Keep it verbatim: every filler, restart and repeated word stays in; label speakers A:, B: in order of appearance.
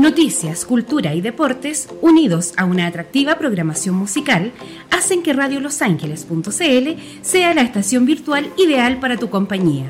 A: Noticias, cultura y deportes, unidos a una atractiva programación musical, hacen que radio los ángeles punto c l sea la estación virtual ideal para tu compañía.